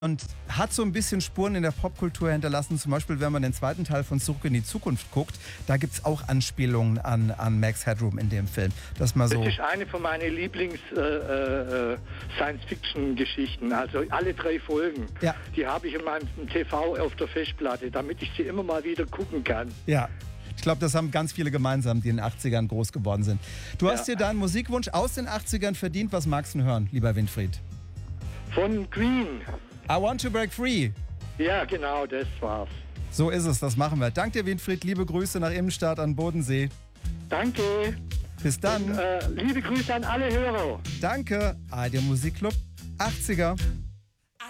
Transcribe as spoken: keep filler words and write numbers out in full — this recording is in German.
Und hat so ein bisschen Spuren in der Popkultur hinterlassen. Zum Beispiel, wenn man den zweiten Teil von Zurück in die Zukunft guckt, da gibt es auch Anspielungen an, an Max Headroom in dem Film. Das, mal so. Das ist eine von meinen Lieblings-Science-Fiction-Geschichten. Äh, äh, also alle drei Folgen. Ja. Die habe ich in meinem T V auf der Festplatte, damit ich sie immer mal wieder gucken kann. Ja. Ich glaube, das haben ganz viele gemeinsam, die in den achtzigern groß geworden sind. Du ja. hast dir deinen Musikwunsch aus den achtzigern verdient. Was magst du hören, lieber Winfried? Von Queen. I Want to Break Free. Ja, genau, das war's. So ist es, das machen wir. Danke dir, Winfried. Liebe Grüße nach Immenstadt an Bodensee. Danke. Bis dann. Und, äh, liebe Grüße an alle Hörer. Danke. A R D Musikclub achtziger.